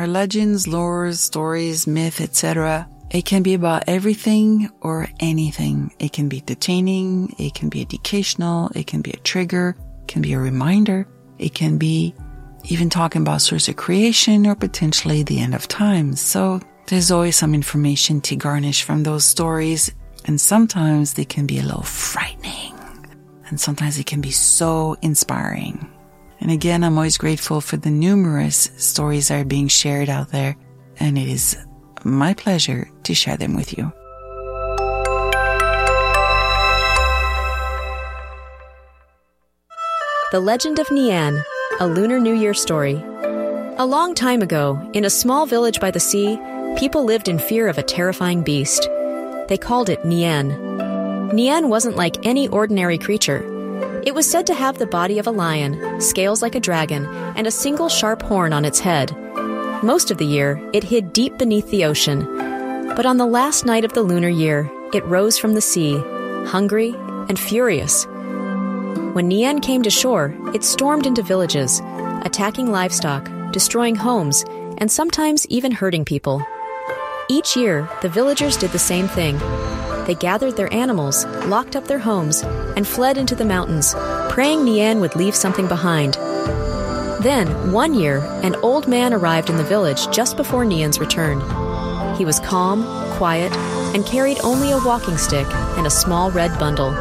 legends, lore, stories, myth, etc. It can be about everything or anything. It can be entertaining, it can be educational, it can be a trigger, it can be a reminder, it can be even talking about source of creation or potentially the end of time. So there's always some information to garnish from those stories, and sometimes they can be a little frightening, and sometimes it can be so inspiring. And again, I'm always grateful for the numerous stories that are being shared out there, and it is my pleasure to share them with you. The Legend of Nian, a Lunar New Year story. A long time ago, in a small village by the sea, people lived in fear of a terrifying beast. They called it Nian. Nian wasn't like any ordinary creature. It was said to have the body of a lion, scales like a dragon, and a single sharp horn on its head. Most of the year, it hid deep beneath the ocean. But on the last night of the lunar year, it rose from the sea, hungry and furious. When Nian came to shore, it stormed into villages, attacking livestock, destroying homes, and sometimes even hurting people. Each year, the villagers did the same thing. They gathered their animals, locked up their homes, and fled into the mountains, praying Nian would leave something behind. Then, one year, an old man arrived in the village just before Nian's return. He was calm, quiet, and carried only a walking stick and a small red bundle.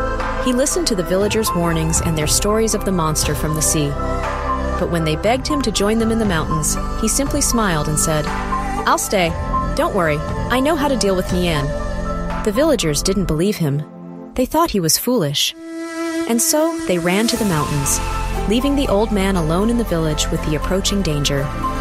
He listened to the villagers' warnings and their stories of the monster from the sea. But when they begged him to join them in the mountains, he simply smiled and said, "I'll stay. Don't worry, I know how to deal with Nian." The villagers didn't believe him. They thought he was foolish. And so they ran to the mountains, leaving the old man alone in the village with the approaching danger.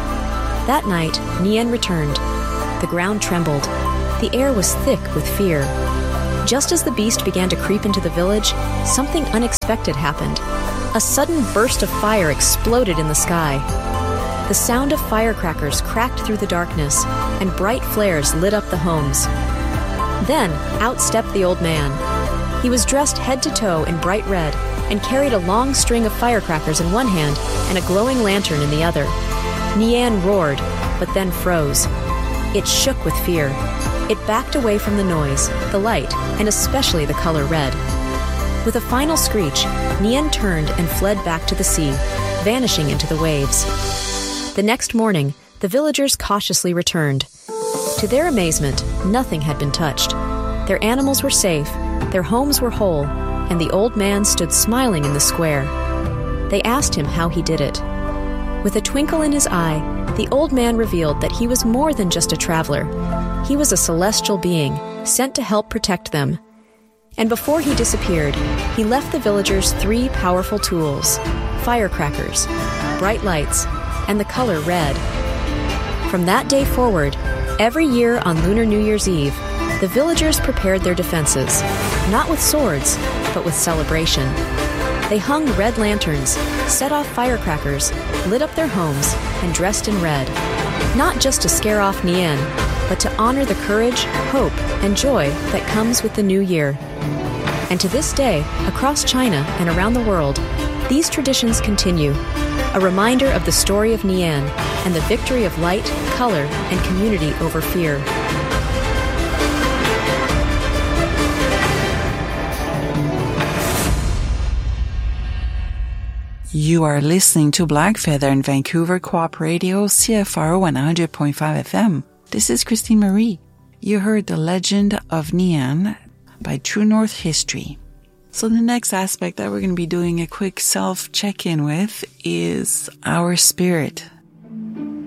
That night, Nian returned. The ground trembled. The air was thick with fear. Just as the beast began to creep into the village, something unexpected happened. A sudden burst of fire exploded in the sky. The sound of firecrackers cracked through the darkness, and bright flares lit up the homes. Then, out stepped the old man. He was dressed head to toe in bright red and carried a long string of firecrackers in one hand and a glowing lantern in the other. Nian roared, but then froze. It shook with fear. It backed away from the noise, the light, and especially the color red. With a final screech, Nian turned and fled back to the sea, vanishing into the waves. The next morning, the villagers cautiously returned. To their amazement, nothing had been touched. Their animals were safe, their homes were whole, and the old man stood smiling in the square. They asked him how he did it. With a twinkle in his eye, the old man revealed that he was more than just a traveler. He was a celestial being, sent to help protect them. And before he disappeared, he left the villagers 3 powerful tools: firecrackers, bright lights, and the color red. From that day forward, every year on Lunar New Year's Eve, the villagers prepared their defenses, not with swords, but with celebration. They hung red lanterns, set off firecrackers, lit up their homes, and dressed in red, not just to scare off Nian, but to honor the courage, hope, and joy that comes with the new year. And to this day, across China and around the world, these traditions continue, a reminder of the story of Nian and the victory of light, color, and community over fear. You are listening to Black Feather in Vancouver Co-op Radio, CFRO 100.5 FM. This is Christine Marie. You heard The Legend of Nian by True North History. So the next aspect that we're going to be doing a quick self-check-in with is our spirit.